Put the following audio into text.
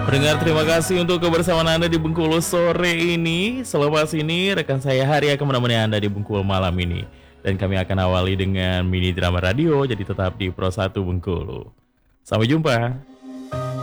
Pendengar, terima kasih untuk kebersamaan Anda di Bengkulu sore ini. Selepas ini, rekan saya Hari akan menemani Anda di Bengkulu malam ini. Dan kami akan awali dengan mini drama radio, jadi tetap di Pro 1 Bengkulu. Sampai jumpa.